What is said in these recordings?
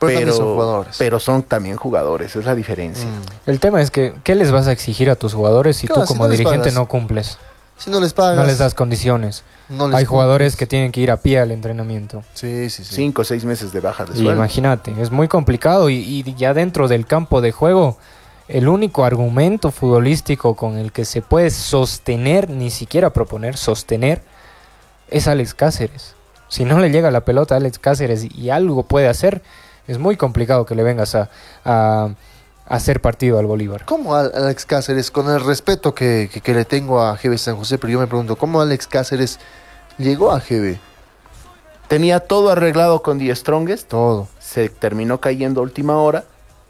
también son jugadores. Pero son también jugadores, es la diferencia. El tema es que, ¿qué les vas a exigir a tus jugadores si Claro, tú si como no les dirigente pagas. no cumples? Si no les pagas, No les das condiciones. no les Hay jugadores cumples. que tienen que ir a pie al entrenamiento. Sí. 5 o 6 meses de baja de Y sueldo. imagínate, es muy complicado y ya dentro del campo de juego, el único argumento futbolístico con el que se puede sostener, ni siquiera proponer, sostener, es Alex Cáceres. Si no le llega la pelota a Alex Cáceres y algo puede hacer, es muy complicado que le vengas a hacer partido al Bolívar. ¿Cómo Alex Cáceres, con el respeto que le tengo a GB San José, pero yo me pregunto, ¿cómo Alex Cáceres llegó a GB? Tenía todo arreglado con The Strongest. Todo. Se terminó cayendo a última hora.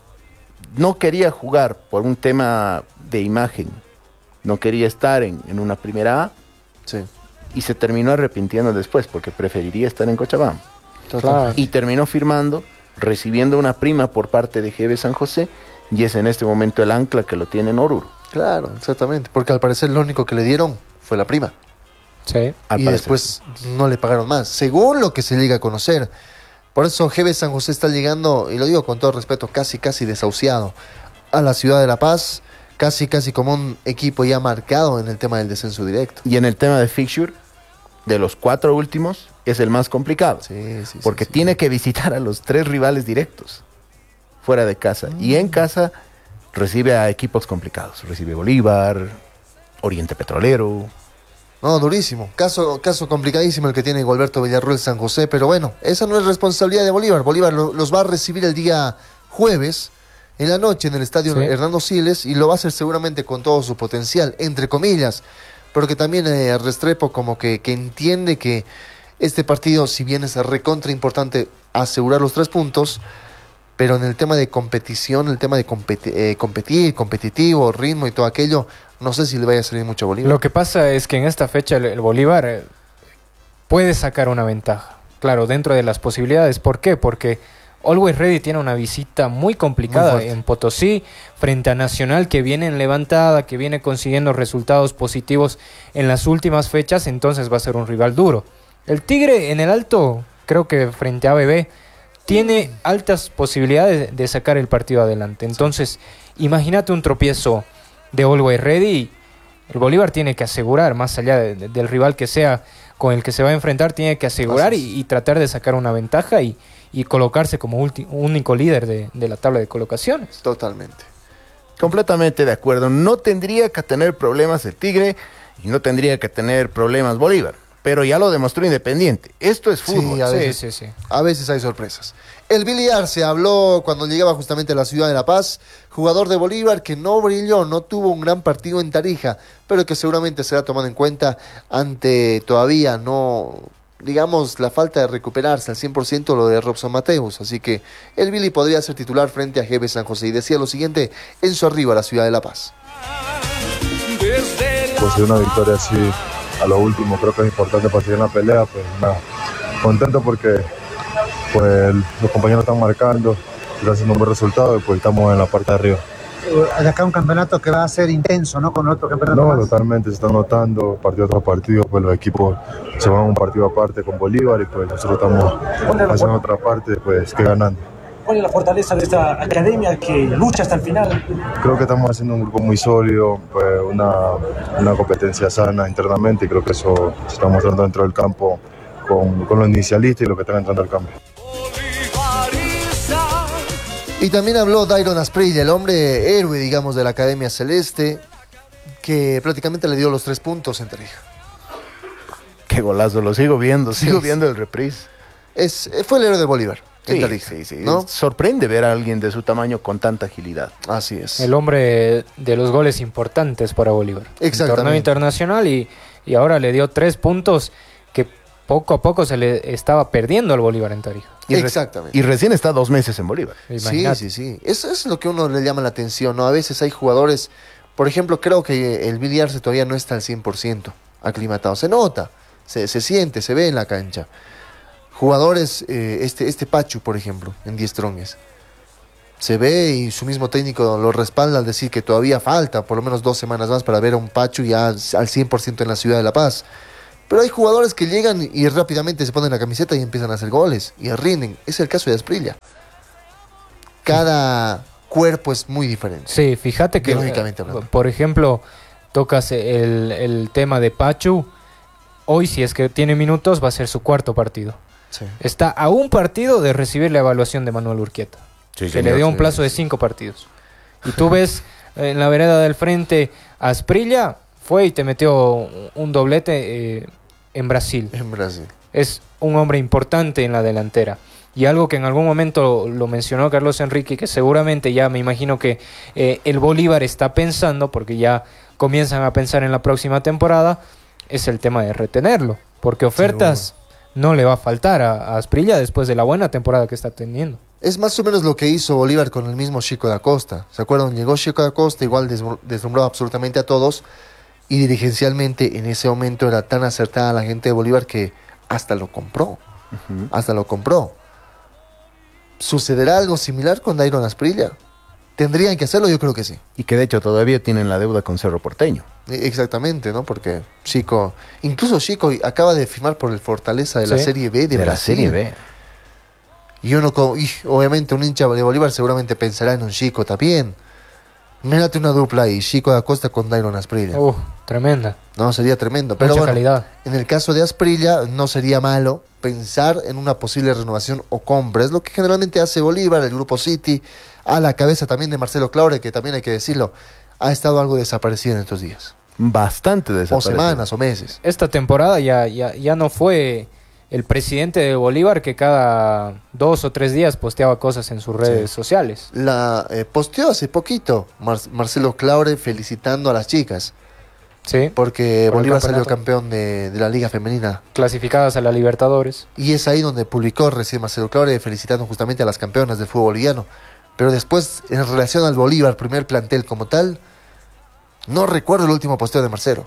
No quería jugar por un tema de imagen. No quería estar en una primera A. Sí. Y se terminó arrepintiendo después porque preferiría estar en Cochabamba. Claro. Y terminó firmando, recibiendo una prima por parte de GB San José. Y es en este momento el ancla que lo tiene en Oruro. Claro, exactamente. Porque al parecer lo único que le dieron fue la prima. Sí. Al Y parecer. después no le pagaron más, según lo que se llega a conocer. Por eso GB San José está llegando, y lo digo con todo respeto, casi desahuciado a la ciudad de La Paz, casi como un equipo ya marcado en el tema del descenso directo. Y en el tema de fixture, de los 4 últimos, es el más complicado. Sí, porque sí. tiene que visitar a los 3 rivales directos, fuera de casa. Y en casa recibe a equipos complicados. Recibe Bolívar, Oriente Petrolero. No, durísimo. Caso complicadísimo el que tiene Gualberto Villarroel San José, pero bueno, esa no es responsabilidad de Bolívar. Bolívar los va a recibir el día jueves, en la noche, en el estadio Hernando Siles, y lo va a hacer seguramente con todo su potencial, entre comillas, pero que también Restrepo como que entiende que este partido, si bien es recontra importante asegurar los 3 puntos, pero en el tema de competición, el tema de competir, competitivo, ritmo y todo aquello, no sé si le vaya a salir mucho a Bolívar. Lo que pasa es que en esta fecha el Bolívar puede sacar una ventaja. Claro, dentro de las posibilidades. ¿Por qué? Porque Always Ready tiene una visita muy complicada Muy en Potosí, frente a Nacional, que viene en levantada, que viene consiguiendo resultados positivos en las últimas fechas, entonces va a ser un rival duro. El Tigre en el Alto, creo que frente a ABB, tiene altas posibilidades de sacar el partido adelante. Entonces, imagínate un tropiezo de Always Ready. El Bolívar tiene que asegurar, más allá del rival que sea con el que se va a enfrentar, tiene que asegurar y tratar de sacar una ventaja y colocarse como único líder de la tabla de colocaciones. Totalmente. Completamente de acuerdo. No tendría que tener problemas el Tigre y no tendría que tener problemas Bolívar. Pero ya lo demostró Independiente. Esto es fútbol. Sí, Sí. A veces hay sorpresas. El Billy Arce habló cuando llegaba justamente a la ciudad de La Paz, jugador de Bolívar que no brilló, no tuvo un gran partido en Tarija, pero que seguramente será tomado en cuenta ante todavía no, digamos, la falta de recuperarse al 100% lo de Robson Mateus. Así que el Billy podría ser titular frente a GB San José. Y decía lo siguiente en su arribo a la ciudad de La Paz. Pues una victoria así a lo último creo que es importante para seguir en la pelea. Pues nada, contento porque pues los compañeros están marcando, está haciendo un buen resultado y pues estamos en la parte de arriba. De acá un campeonato que va a ser intenso, ¿no? Con otro campeonato No, más. totalmente, se está notando partido tras partido, pues los equipos se van a un partido aparte con Bolívar y pues nosotros estamos haciendo otra parte, pues que ganando. ¿Cuál es la fortaleza de esta academia que lucha hasta el final? Creo que estamos haciendo un grupo muy sólido, pues una competencia sana internamente y creo que eso se está mostrando dentro del campo con los inicialistas y los que están entrando al campo. Y también habló Dairon Asprilla, el hombre héroe, digamos, de la Academia Celeste, que prácticamente le dio los 3 puntos en Tarija. Qué golazo, lo sigo viendo el reprise. Fue el héroe de Bolívar en Sí, Tarija, sí. ¿no? Sorprende ver a alguien de su tamaño con tanta agilidad. Así es. El hombre de los goles importantes para Bolívar. Exactamente. En torneo internacional y ahora le dio 3 puntos que poco a poco se le estaba perdiendo al Bolívar en Tarija. Exactamente. Y recién está 2 meses en Bolívar. Imagínate. Sí. Eso es lo que a uno le llama la atención, ¿no? A veces hay jugadores, por ejemplo, creo que el Billy Arce todavía no está al 100% aclimatado. Se nota, se siente, se ve en la cancha. Jugadores, este Pachu, por ejemplo, en 10 Strongest. Se ve y su mismo técnico lo respalda al decir que todavía falta por lo menos 2 semanas más para ver a un Pachu ya al 100% en la ciudad de La Paz. Pero hay jugadores que llegan y rápidamente se ponen la camiseta y empiezan a hacer goles y rinden. Es el caso de Asprilla. cada cuerpo es muy diferente. Sí, fíjate que, biológicamente hablando. por ejemplo, tocas el tema de Pachu. Hoy, si es que tiene minutos, va a ser su cuarto partido. Sí. Está a un partido de recibir la evaluación de Manuel Urquieta. Sí, Se le dio un plazo de 5 partidos. Y tú ves en la vereda del frente a Asprilla, fue y te metió un doblete en Brasil. En Brasil. Es un hombre importante en la delantera. Y algo que en algún momento lo mencionó Carlos Enrique, que seguramente ya me imagino que el Bolívar está pensando, porque ya comienzan a pensar en la próxima temporada, es el tema de retenerlo. Porque ofertas no le va a faltar a Asprilla después de la buena temporada que está teniendo. Es más o menos lo que hizo Bolívar con el mismo Chico da Costa. ¿Se acuerdan? Llegó Chico da Costa, igual deslumbró absolutamente a todos, y dirigencialmente en ese momento era tan acertada la gente de Bolívar que hasta lo compró. Hasta lo compró. ¿Sucederá algo similar con Dairon Asprilla? ¿Tendrían que hacerlo? Yo creo que sí. Y que de hecho todavía tienen la deuda con Cerro Porteño. Exactamente, ¿no? Porque Chico, incluso Chico acaba de firmar por el Fortaleza de la Serie B de la Brasil. Serie B. Y uno, obviamente un hincha de Bolívar seguramente pensará en un Chico también. Mírate una dupla ahí, Chico da Costa con Dairon Asprilla. Tremenda. No, sería tremendo. Pero Mucha bueno, calidad. en el caso de Asprilla no sería malo pensar en una posible renovación o compra. Es lo que generalmente hace Bolívar, el Grupo City, a la cabeza también de Marcelo Claure, que también hay que decirlo, ha estado algo desaparecido en estos días. Bastante desaparecido. O semanas o meses. Esta temporada ya no fue el presidente de Bolívar que cada 2 o 3 días posteaba cosas en sus redes sociales. La posteó hace poquito Marcelo Claure felicitando a las chicas. Sí. Porque Por el Bolívar salió campeonato. campeón de la Liga Femenina. Clasificadas a la Libertadores. Y es ahí donde publicó recién Marcelo Claure felicitando justamente a las campeonas del fútbol boliviano. Pero después, en relación al Bolívar, primer plantel como tal, no recuerdo el último posteo de Marcelo.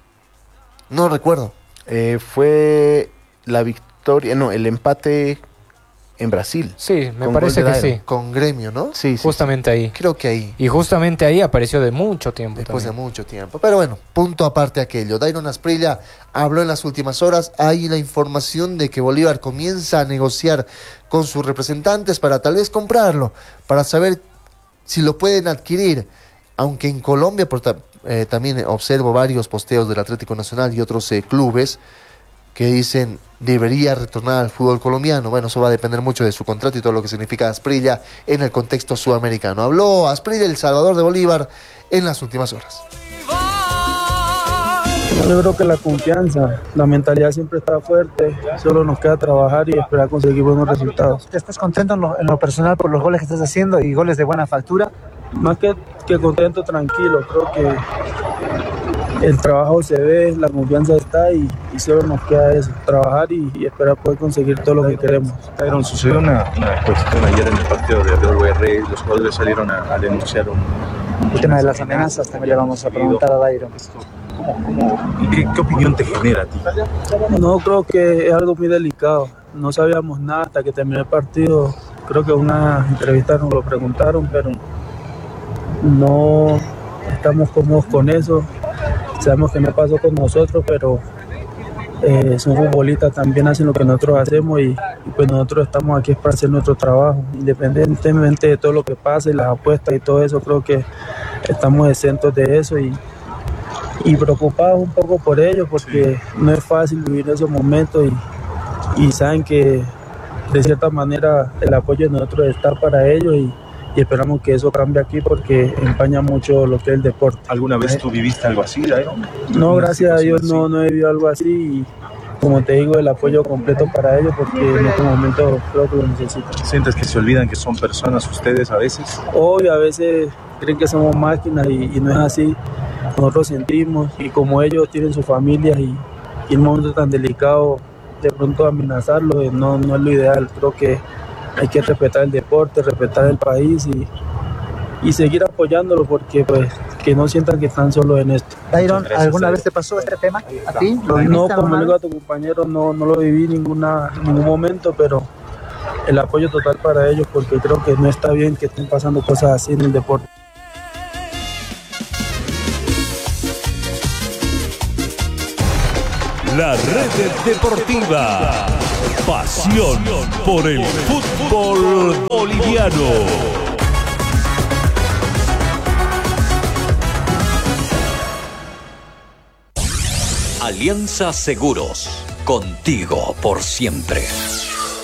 No recuerdo. Fue la victoria, no, el empate en Brasil. Sí, me Con parece gol de que Dairon. sí. Con Gremio, ¿no? Sí, sí. Justamente ahí. Creo que ahí. Y justamente ahí apareció de mucho tiempo Después de también. mucho tiempo. Pero bueno, punto aparte aquello. Dairon Asprilla habló en las últimas horas. Hay la información de que Bolívar comienza a negociar con sus representantes para tal vez comprarlo, para saber si lo pueden adquirir. Aunque en Colombia también observo varios posteos del Atlético Nacional y otros clubes que dicen debería retornar al fútbol colombiano. Bueno, eso va a depender mucho de su contrato y todo lo que significa Asprilla en el contexto sudamericano. Habló Asprilla, el salvador de Bolívar, en las últimas horas. Yo creo que la confianza, la mentalidad siempre está fuerte, solo nos queda trabajar y esperar conseguir buenos resultados. ¿Estás contento en lo personal por los goles que estás haciendo y goles de buena factura? Más que contento, tranquilo, creo que el trabajo se ve, la confianza está y solo nos queda eso, trabajar y esperar poder conseguir todo lo que queremos. Dairon, sucedió una cuestión ayer en el partido de OR, los jugadores salieron a denunciar El tema de las amenazas también le vamos a preguntar a Dairon. ¿Qué opinión te genera a ti? No, creo que es algo muy delicado, no sabíamos nada hasta que terminó el partido, creo que en una entrevista nos lo preguntaron, pero no estamos cómodos con eso. Sabemos que no pasó con nosotros, pero son futbolistas, también hacen lo que nosotros hacemos y pues nosotros estamos aquí para hacer nuestro trabajo. Independientemente de todo lo que pase, las apuestas y todo eso, creo que estamos exentos de eso y preocupados un poco por ellos porque no es fácil vivir esos momentos y saben que de cierta manera el apoyo de nosotros está para ellos y esperamos que eso cambie aquí porque empaña mucho lo que es el deporte. ¿Alguna vez tú viviste algo así, Dairon? No, gracias a Dios no he vivido algo así y como te digo, el apoyo completo para ellos porque en este momento creo que lo necesitan. ¿Sientes que se olvidan que son personas ustedes a veces? Obvio, a veces creen que somos máquinas y no es así. Nosotros sentimos y como ellos tienen sus familias y en un momento tan delicado, de pronto amenazarlos no es lo ideal. Creo que hay que respetar el deporte, respetar el país y seguir apoyándolo porque pues que no sientan que están solos en esto. Dairon, ¿alguna vez te pasó este tema a ti? No, como le digo a tu compañero, no lo viví en ningún momento, pero el apoyo total para ellos porque creo que no está bien que estén pasando cosas así en el deporte. La Red Deportiva. Pasión por el fútbol boliviano. Alianza Seguros, contigo por siempre.